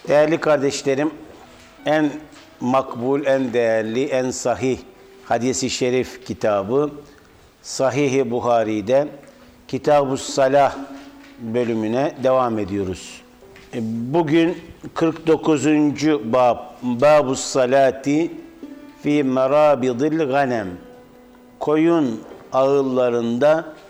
Değerli kardeşlerim, en makbul, en değerli, en sahih hadis-i şerif kitabı Sahih-i Buhari'de Kitab-ı Salah bölümüne devam ediyoruz. Bugün 49. Bab-ı Salati fi merabidil ganem, koyun ağıllarında